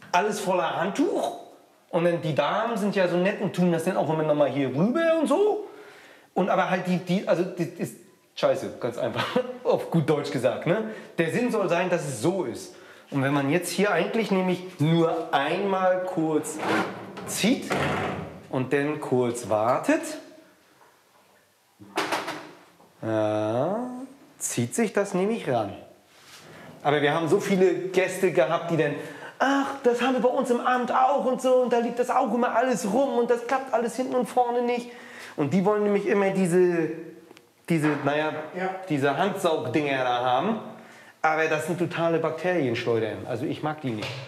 alles voller Handtuch. Und dann die Damen sind ja so nett und tun das dann auch immer noch mal hier rüber und so. Und aber halt also das ist scheiße, ganz einfach, auf gut Deutsch gesagt. Ne? Der Sinn soll sein, dass es so ist. Und wenn man jetzt hier eigentlich nämlich nur einmal kurz zieht und dann kurz wartet, ja, zieht sich das nämlich ran. Aber wir haben so viele Gäste gehabt, die dann, ach, das haben wir bei uns im Amt auch und so, und da liegt das auch immer alles rum und das klappt alles hinten und vorne nicht. Und die wollen nämlich immer diese Handsaugdinger da haben. Aber das sind totale Bakterienschleudern. Also ich mag die nicht.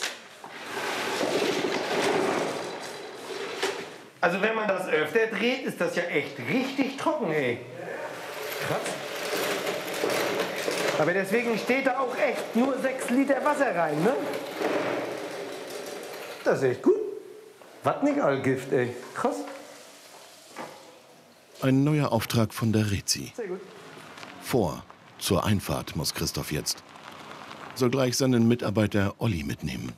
Also wenn man das öfter dreht, ist das ja echt richtig trocken, ey. Krass. Aber deswegen steht da auch echt nur 6 Liter Wasser rein, ne? Das ist echt gut. Was nicht Allgift, ey. Krass. Ein neuer Auftrag von der Rezi. Sehr gut. Zur Einfahrt muss Christoph jetzt. Soll gleich seinen Mitarbeiter Olli mitnehmen.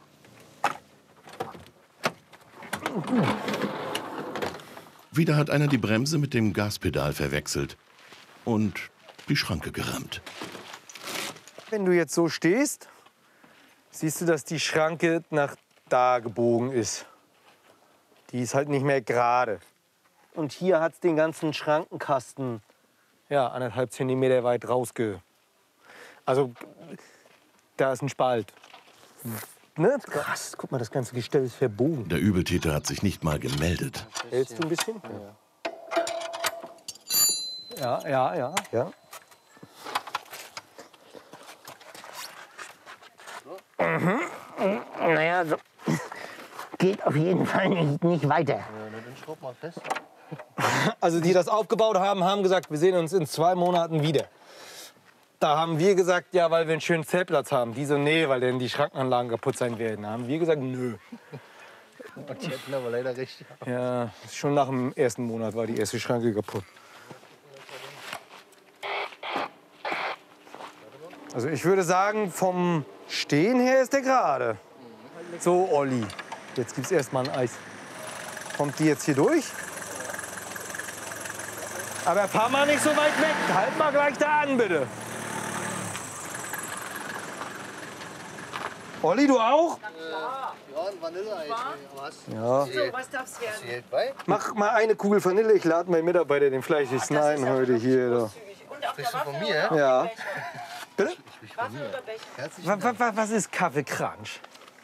Wieder hat einer die Bremse mit dem Gaspedal verwechselt und die Schranke gerammt. Wenn du jetzt so stehst, siehst du, dass die Schranke nach da gebogen ist. Die ist halt nicht mehr gerade. Und hier hat es den ganzen Schrankenkasten ja, 1,5 Zentimeter weit Also, da ist ein Spalt. Ne? Krass, guck mal, das ganze Gestell ist verbogen. Der Übeltäter hat sich nicht mal gemeldet. Hältst du ein bisschen? Ja. Naja, so geht auf jeden Fall nicht weiter. Ja, dann schraub mal fest. Also die das aufgebaut haben, haben gesagt, wir sehen uns in 2 Monaten wieder. Da haben wir gesagt, ja, weil wir einen schönen Zeltplatz haben. Die so, nee, weil dann die Schrankenanlagen kaputt sein werden. Da haben wir gesagt, nö. Und die hätten aber leider recht. Ja, schon nach dem 1. Monat war die erste Schranke kaputt. Also ich würde sagen, vom Stehen her ist der gerade. So, Olli, jetzt gibt's erstmal ein Eis. Kommt die jetzt hier durch? Aber fahr mal nicht so weit weg. Halt mal gleich da an, bitte. Olli, du auch? Ja, ein Vanilleeis. Was? Ja. So, was darf's werden? Zählt bei? Mach mal eine Kugel Vanille. Ich lade meinen Mitarbeiter, den fleischigsten, ein heute hier. Da. Und auf der Sprichst du von Waffel mir, oder ja? auf dem Becher? Bitte? Waffel oder Becher? Herzlichen Dank. Was ist Kaffeekranch?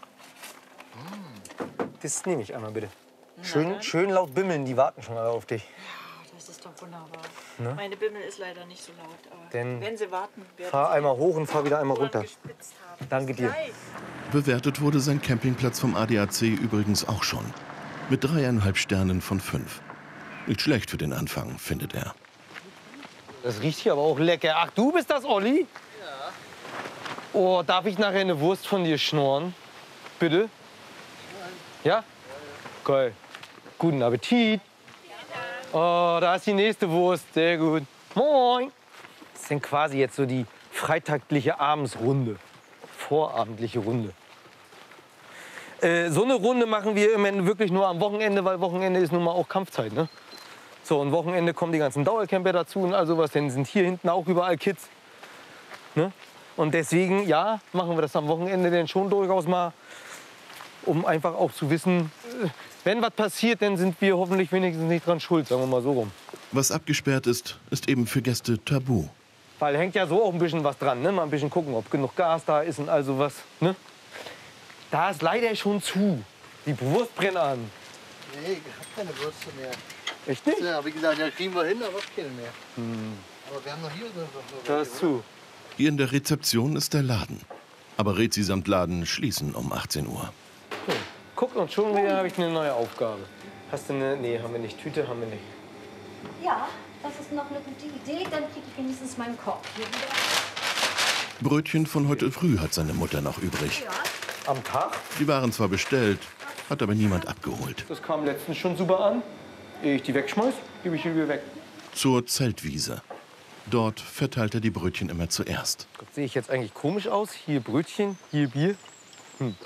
Das nehme ich einmal, bitte. Schön laut bimmeln, die warten schon alle auf dich. Das ist doch wunderbar. Meine Bimmel ist leider nicht so laut, aber Denn wenn sie warten, werden fahr sie einmal hoch und fahr wieder einmal Ohren runter. gespitzt haben. Danke Bis dir. gleich. Bewertet wurde sein Campingplatz vom ADAC übrigens auch schon. Mit 3,5 Sternen von 5. Nicht schlecht für den Anfang, findet er. Das riecht hier aber auch lecker. Ach, du bist das, Olli? Ja. Oh, darf ich nachher eine Wurst von dir schnorren? Bitte? Ja? Geil. Guten Appetit. Oh, da ist die nächste Wurst. Sehr gut. Moin. Das ist denn quasi jetzt so die freitagsliche Abendsrunde. Vorabendliche Runde. So eine Runde machen wir immer wirklich nur am Wochenende, weil Wochenende ist nun mal auch Kampfzeit. Ne? So, und Wochenende kommen die ganzen Dauercamper dazu und all sowas. Dann sind hier hinten auch überall Kids. Ne? Und deswegen, ja, machen wir das am Wochenende dann schon durchaus mal, um einfach auch zu wissen, wenn was passiert, dann sind wir hoffentlich wenigstens nicht dran schuld, sagen wir mal so rum. Was abgesperrt ist, ist eben für Gäste tabu. Weil hängt ja so auch ein bisschen was dran, ne? Mal ein bisschen gucken, ob genug Gas da ist und all sowas. Ne? Da ist leider schon zu. Die Wurst brennt an. Nee, ich hab keine Würste mehr. Echt nicht? Ja, wie gesagt, ja, kriegen wir hin, aber keine mehr. Aber wir haben noch hier so. Da ist zu. Hier in der Rezeption ist der Laden. Aber Rezi samt Laden schließen um 18 Uhr. Guck, und schon wieder habe ich eine neue Aufgabe. Hast du eine? Nee, haben wir nicht. Tüte haben wir nicht. Ja, das ist noch eine gute Idee. Dann kriege ich wenigstens meinen Korb hier wieder. Brötchen von heute früh hat seine Mutter noch übrig. Am Tag? Die waren zwar bestellt, hat aber niemand abgeholt. Das kam letztens schon super an. Ehe ich die wegschmeiß, gebe ich die wieder weg. Zur Zeltwiese. Dort verteilt er die Brötchen immer zuerst. Gott, sehe ich jetzt eigentlich komisch aus? Hier Brötchen, hier Bier.